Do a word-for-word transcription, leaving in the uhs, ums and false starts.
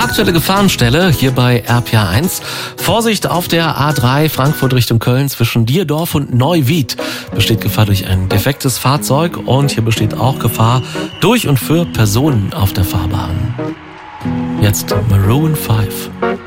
aktuelle Gefahrenstelle hier bei R P R eins. Vorsicht auf der A drei Frankfurt Richtung Köln zwischen Dierdorf und Neuwied. Besteht Gefahr durch ein defektes Fahrzeug und hier besteht auch Gefahr durch und für Personen auf der Fahrbahn. Jetzt Maroon fünf.